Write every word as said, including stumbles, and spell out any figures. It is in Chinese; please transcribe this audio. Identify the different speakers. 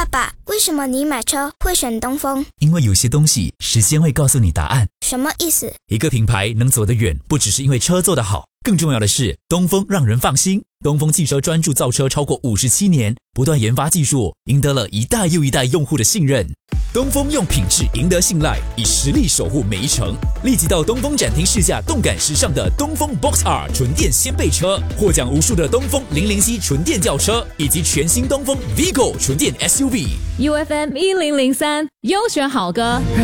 Speaker 1: 爸，为什么你买车会选东风？
Speaker 2: 因为有些东西时间会告诉你答案。
Speaker 1: 什么意思？
Speaker 2: 一个品牌能走得远，不只是因为车做得好，更重要的是东风让人放心。东风汽车专注造车超过五十七年，不断研发技术，赢得了一代又一代用户的信任。东风用品质赢得信赖，以实力守护每一程。立即到东风展厅试驾动感时尚的东风 Box R 纯电掀背车，获奖无数的东风零零七纯电轿车，以及全新东风 Vigo 纯电 S U V。
Speaker 3: U F M 一零零三优选好歌。